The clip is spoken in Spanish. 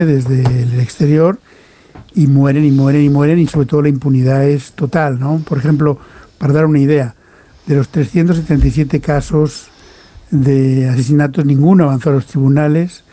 desde el exterior y mueren y mueren y mueren y sobre todo la impunidad es total, ¿no? Por ejemplo, para dar una idea, de los 377 casos de asesinatos, ninguno avanzó a los tribunales